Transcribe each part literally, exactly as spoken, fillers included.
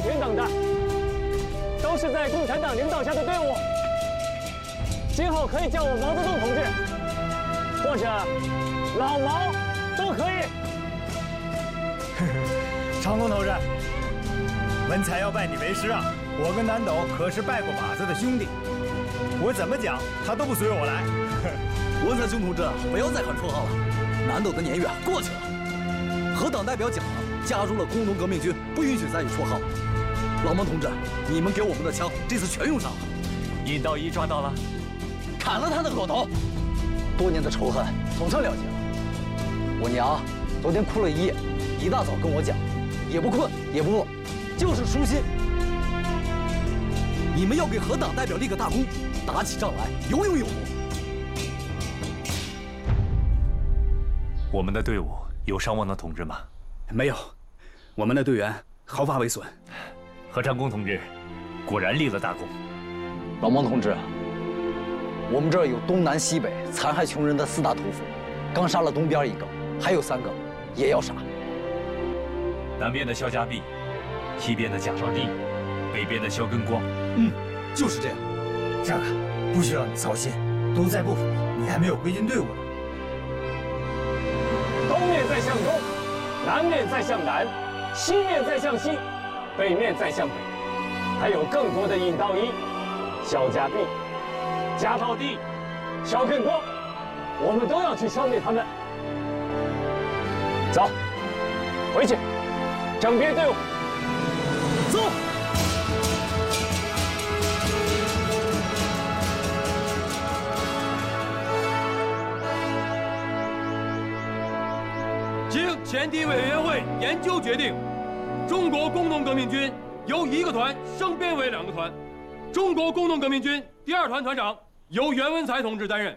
全党的，都是在共产党领导下的队伍。今后可以叫我毛泽东同志，或者老毛都可以。 长工头子，文才要拜你为师啊！我跟南斗可是拜过把子的兄弟，我怎么讲他都不随我来。 文才兄同志，不要再喊绰号了，南斗的年月过去了。和党代表讲了，加入了工农革命军，不允许再有绰号。老毛同志，你们给我们的枪这次全用上了。 尹道一抓到了， 砍了他的狗头。多年的仇恨总算了结了。我娘昨天哭了一夜，一大早跟我讲，也不困也不饿，就是舒心。你们要给何党代表立个大功，打起仗来有勇有谋。 我们的队伍有伤亡的同志吗？ 没有，我们的队员毫发未损。 何长工同志果然立了大功。 老毛同志，我们这儿有东南西北残害穷人的四大屠夫，刚杀了东边一个，还有三个也要杀。 南边的肖家壁，西边的贾少帝，北边的肖根光。 嗯，就是这样。 这个不需要你操心，都在部府，你还没有归进队伍呢。 东面再向东，南面再向南，西面再向西，北面再向北，还有更多的尹道一、肖家壁、贾宝坻、肖根光，我们都要去消灭他们。走，回去，整编队伍。 走。 经前敌委员会研究决定，中国工农革命军由一个团升编为两个团。中国工农革命军第二团团长由袁文才同志担任，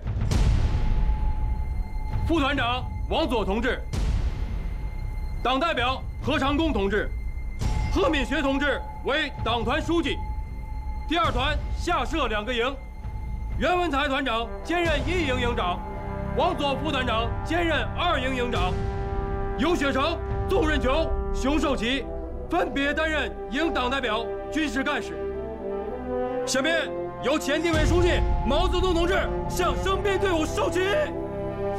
副团长王佐同志，党代表何长工同志，贺敏学同志为党团书记。第二团下设两个营，袁文才团长兼任一营营长，王佐副团长兼任二营营长。尤雪成、宋润球、熊寿奇分别担任营党代表、军事干事。下面由前敌委书记毛泽东同志向升编队伍授旗。